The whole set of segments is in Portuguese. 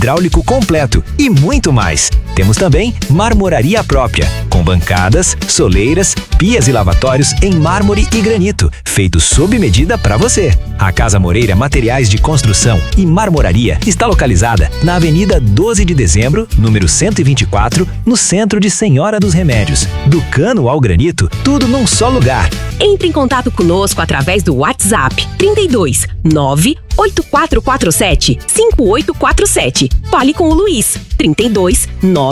hidráulico completo e muito mais. Temos também marmoraria própria, com bancadas, soleiras, pias e lavatórios em mármore e granito, feitos sob medida para você. A Casa Moreira Materiais de Construção e Marmoraria está localizada na Avenida 12 de Dezembro, número 124, no centro de Senhora dos Remédios. Do cano ao granito, tudo num só lugar. Entre em contato conosco através do WhatsApp 32 98447 5847. Fale com o Luiz 32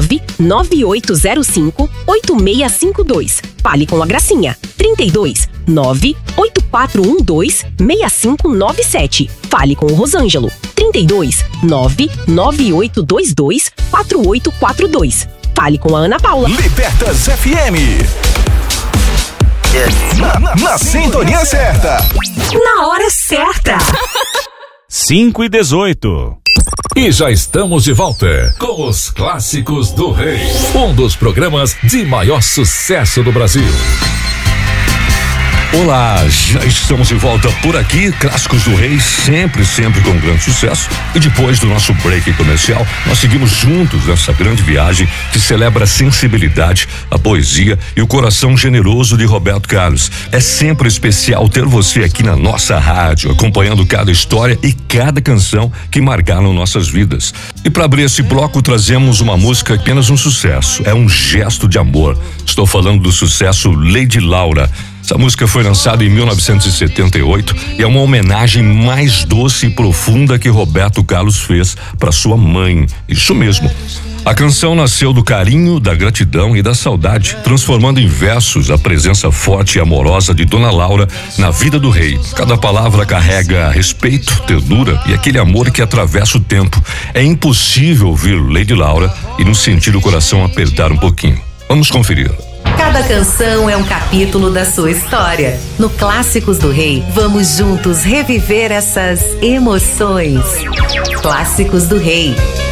99805 8652. Fale com a Gracinha 32 98412 6597. Fale com o Rosângelo 32 99822 4842. Fale com a Ana Paula. Libertas FM. Na sintonia certa. Na hora certa. 5:18. E já estamos de volta com os Clássicos do Rei, um dos programas de maior sucesso do Brasil. Olá, já estamos de volta por aqui, Clássicos do Rei, sempre com grande sucesso. E depois do nosso break comercial, nós seguimos juntos nessa grande viagem que celebra a sensibilidade, a poesia e o coração generoso de Roberto Carlos. É sempre especial ter você aqui na nossa rádio, acompanhando cada história e cada canção que marcaram nossas vidas. E para abrir esse bloco, trazemos uma música apenas um sucesso, é um gesto de amor. Estou falando do sucesso Lady Laura. Essa música foi lançada em 1978 e é uma homenagem mais doce e profunda que Roberto Carlos fez para sua mãe. Isso mesmo. A canção nasceu do carinho, da gratidão e da saudade, transformando em versos a presença forte e amorosa de Dona Laura na vida do rei. Cada palavra carrega respeito, ternura e aquele amor que atravessa o tempo. É impossível ouvir Lady Laura e não sentir o coração apertar um pouquinho. Vamos conferir. Cada canção é um capítulo da sua história. No Clássicos do Rei, vamos juntos reviver essas emoções. Clássicos do Rei.